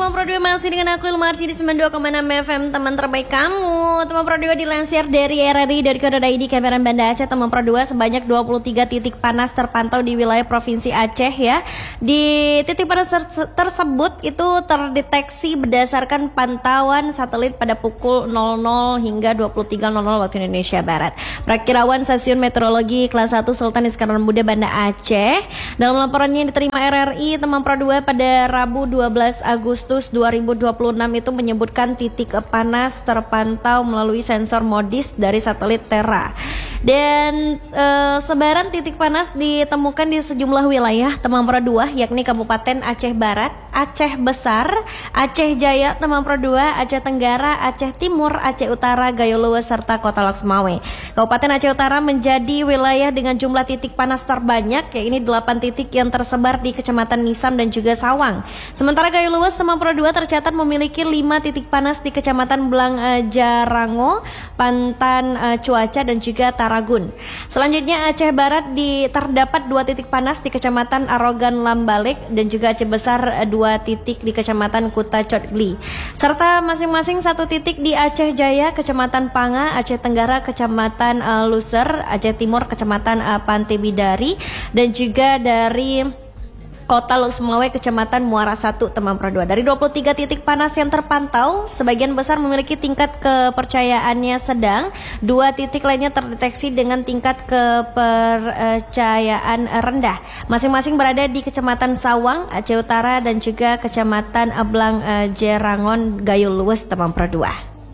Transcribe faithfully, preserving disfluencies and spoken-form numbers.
teman Pro dua masih dengan aku Ilmarsi di sembilan puluh dua koma enam F M, teman terbaik kamu. Teman Pro dua dilansir dari R R I dari Kode I D Kabupaten Banda Aceh. Teman Pro dua sebanyak dua puluh tiga titik panas terpantau di wilayah Provinsi Aceh ya. Di titik panas ter tersebut itu terdeteksi berdasarkan pantauan satelit pada pukul nol nol hingga dua puluh tiga nol nol waktu Indonesia Barat. Prakirawan Stasiun Meteorologi Kelas satu Sultan Iskandar Muda Banda Aceh dalam laporannya yang diterima R R I Teman Pro dua pada Rabu dua belas Agustus dua ribu dua puluh enam itu menyebutkan titik panas terpantau melalui sensor MODIS dari satelit Terra. Dan e, sebaran titik panas ditemukan di sejumlah wilayah Teman Pro dua, yakni Kabupaten Aceh Barat, Aceh Besar, Aceh Jaya, Teman Pro dua, Aceh Tenggara, Aceh Timur, Aceh Utara, Gayo Luwes, serta Kota Lok Sumawe. Kabupaten Aceh Utara menjadi wilayah dengan jumlah titik panas terbanyak, yakni delapan titik yang tersebar di Kecamatan Nisam dan juga Sawang. Sementara Gayo Luwes Teman Pro dua tercatat memiliki lima titik panas di Kecamatan Belang e, Jarango, Pantan e, Cuaca dan juga Taragun. Selanjutnya Aceh Barat di, terdapat dua titik panas di Kecamatan Arogan Lambalik dan juga Aceh Besar e, dua titik di Kecamatan Kuta Cotgli. Serta masing-masing satu titik di Aceh Jaya, Kecamatan Panga, Aceh Tenggara, Kecamatan e, Luser, Aceh Timur, Kecamatan e, Pantai Bidari dan juga dari Kota Lok Sumawe, Kecamatan Muara satu, Teman Pro dua. Dari dua puluh tiga titik panas yang terpantau, sebagian besar memiliki tingkat kepercayaannya sedang, dua titik lainnya terdeteksi dengan tingkat kepercayaan rendah. Masing-masing berada di Kecamatan Sawang, Aceh Utara dan juga Kecamatan Ablang Jerangon, Gayo Luwes, Teman Pro dua.